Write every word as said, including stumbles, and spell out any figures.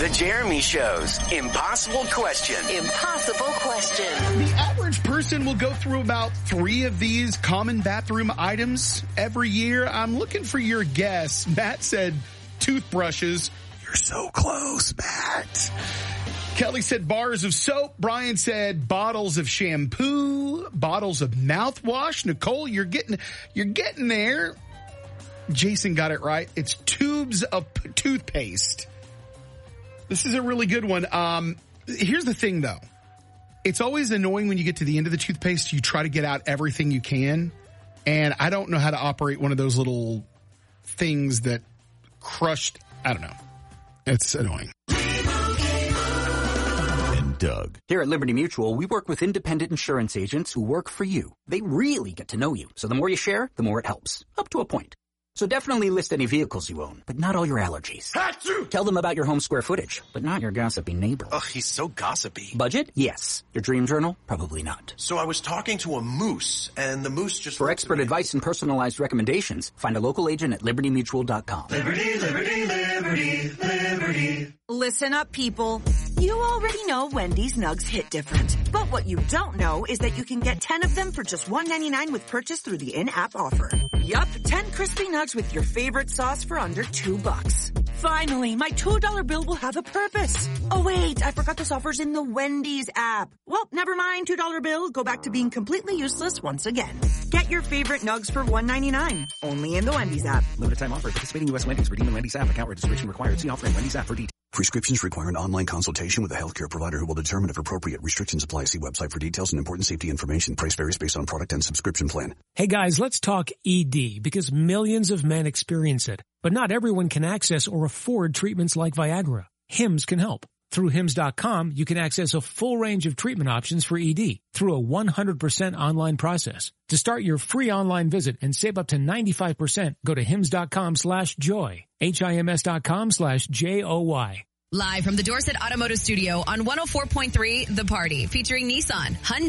The Jeremy Show's Impossible Question. Impossible Question. The average person will go through about three of these common bathroom items every year. I'm looking for your guess. Matt said toothbrushes. You're so close, Matt. Kelly said bars of soap. Brian said bottles of shampoo, bottles of mouthwash. Nicole, you're getting, you're getting there. Jason got it right. It's tubes of p- toothpaste. This is a really good one. Um, here's the thing, though. It's always annoying when you get to the end of the toothpaste. You try to get out everything you can. And I don't know how to operate one of those little things that crushed. I don't know. It's annoying. Doug. Here at Liberty Mutual, we work with independent insurance agents who work for you. They really get to know you. So the more you share, the more it helps. Up to a point. So definitely list any vehicles you own, but not all your allergies. Achoo! Tell them about your home square footage, but not your gossipy neighbor. Ugh, he's so gossipy. Budget? Yes. Your dream journal? Probably not. So I was talking to a moose, and the moose just... For expert advice and personalized recommendations, find a local agent at liberty mutual dot com. Liberty, liberty, liberty, liberty. Listen up, people. You already know Wendy's Nugs hit different. But what you don't know is that you can get ten of them for just one ninety-nine with purchase through the in-app offer. Yup, ten crispy nugs with your favorite sauce for under two bucks. Finally, my two dollar bill will have a purpose. Oh wait, I forgot this offer's in the Wendy's app. Well, never mind, two dollar bill. Go back to being completely useless once again. Get your favorite nugs for one ninety-nine. Only in the Wendy's app. Limited time offer. Participating U S Wendy's. Redeem the Wendy's app. Account registration required. See offer in Wendy's app for details. Prescriptions require an online consultation with a healthcare provider who will determine if appropriate. Restrictions apply. See website for details and important safety information. Price varies based on product and subscription plan. Hey guys, let's talk E D because millions of men experience it. But not everyone can access or afford treatments like Viagra. Hims can help. Through hims dot com, you can access a full range of treatment options for E D through a one hundred percent online process. To start your free online visit and save up to ninety-five percent, go to hims dot com slash joy. H I M S dot com slash J O Y. Live from the Dorset Automotive Studio on one oh four point three The Party, featuring Nissan, Hyundai,